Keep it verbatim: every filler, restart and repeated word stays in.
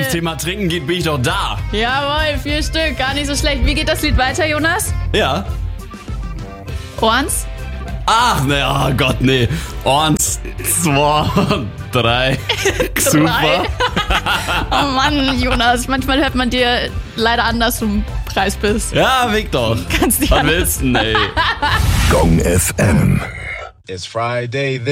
das Thema Trinken geht, bin ich doch da. Jawohl, vier Stück, gar nicht so schlecht. Wie geht das Lied weiter, Jonas? Ja. Eins? Ach, ne, oh Gott, nee. Eins, zwei, drei. Super. Oh Mann, Jonas, manchmal hört man dir leider anders zum Preis bist. Ja, weg doch. Kannst nicht Was anders. willst du denn, ey? Gong F M. It's Friday.